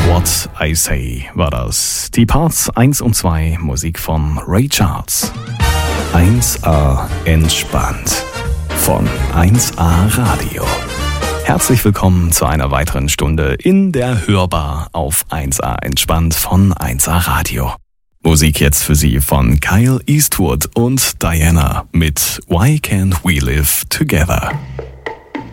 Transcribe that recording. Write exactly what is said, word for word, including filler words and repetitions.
What I Say war das. Die Parts eins und zwei, Musik von Ray Charles. eins A entspannt von eins A Radio. Herzlich willkommen zu einer weiteren Stunde in der Hörbar auf eins A entspannt von eins A Radio. Musik jetzt für Sie von Kyle Eastwood und Diana mit Why Can't We Live Together?